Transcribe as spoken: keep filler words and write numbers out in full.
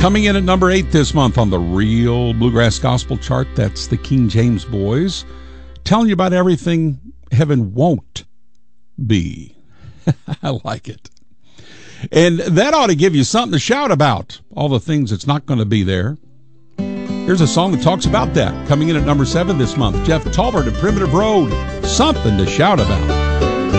Coming in at number eight this month on the Real Bluegrass Gospel chart, that's the King James Boys, telling you about everything heaven won't be. I like it. And that ought to give you something to shout about, all the things that's not going to be there. Here's a song that talks about that. Coming in at number seven this month, Jeff Talbert and Primitive Road, Something to Shout About.